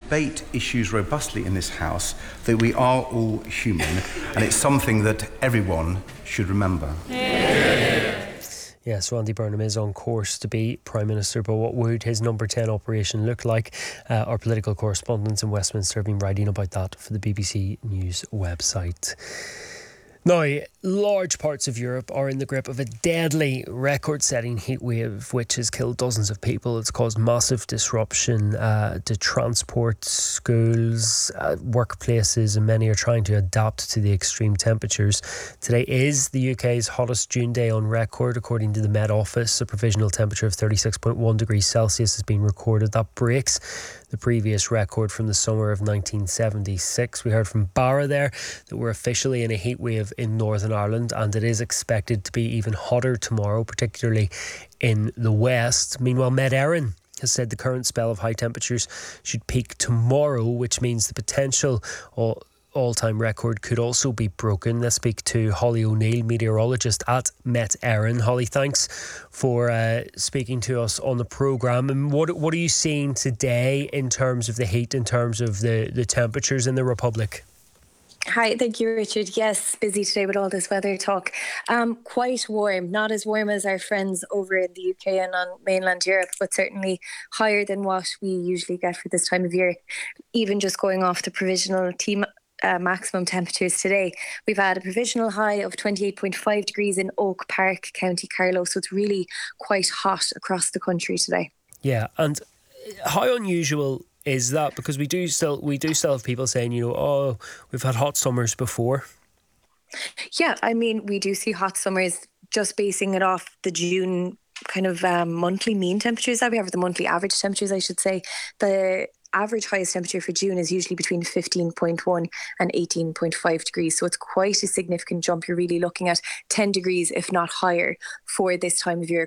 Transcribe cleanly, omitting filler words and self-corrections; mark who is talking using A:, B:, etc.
A: debate issues robustly in this House, that we are all human, and it's something that everyone should remember.
B: Yes, Randy Burnham is on course to be Prime Minister, but what would his number 10 operation look like? Our political correspondents in Westminster have been writing about that for the BBC News website. Now, large parts of Europe are in the grip of a deadly record-setting heatwave which has killed dozens of people. It's caused massive disruption to transport, schools, workplaces, and many are trying to adapt to the extreme temperatures. Today is the UK's hottest June day on record. According to the Met Office, a provisional temperature of 36.1 degrees Celsius has been recorded. That breaks the previous record from the summer of 1976. We heard from Barra there that we're officially in a heatwave in Northern Ireland, and it is expected to be even hotter tomorrow, particularly in the west. Meanwhile, Met Éireann has said the current spell of high temperatures should peak tomorrow, which means the potential all-time record could also be broken. Let's speak to Holly O'Neill, meteorologist at Met Éireann. Holly, thanks for speaking to us on the programme. And what are you seeing today in terms of the heat, in terms of the temperatures in the Republic?
C: Hi, thank you, Richard. Yes, busy today with all this weather talk. Quite warm, not as warm as our friends over in the UK and on mainland Europe, but certainly higher than what we usually get for this time of year. Even just going off the provisional maximum temperatures today, we've had a provisional high of 28.5 degrees in Oak Park, County Carlow, so it's really quite hot across the country today.
B: Yeah, and how unusual is that? Because we do still have people saying, we've had hot summers before.
C: Yeah, I mean, we do see hot summers, just basing it off the June kind of monthly mean temperatures that we have, or the monthly average temperatures, I should say. The average highest temperature for June is usually between 15.1 and 18.5 degrees. So it's quite a significant jump. You're really looking at 10 degrees, if not higher, for this time of year